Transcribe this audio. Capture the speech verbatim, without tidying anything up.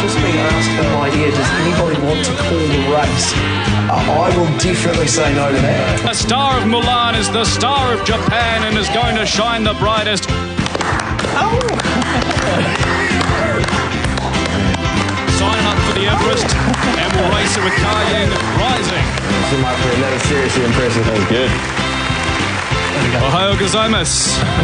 just been asked an idea. Does anybody want to call the race? Uh, I will definitely say no to that. The star of Mulan is the star of Japan and is going to shine the brightest. Oh! Signing up for the Everest, and we'll race it with Cayenne Rising. She might be another seriously impressive. That was good. Ohayou gozaimasu.